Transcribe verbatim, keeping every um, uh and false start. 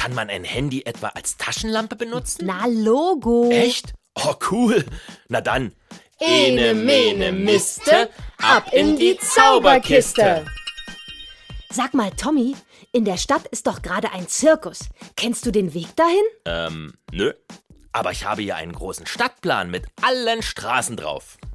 Kann man ein Handy etwa als Taschenlampe benutzen? Na, Logo. Echt? Oh, cool. Na dann. Ene, mene, miste, ab in die Zauberkiste. Sag mal, Tommy, in der Stadt ist doch gerade ein Zirkus. Kennst du den Weg dahin? Ähm, nö. Aber ich habe hier einen großen Stadtplan mit allen Straßen drauf.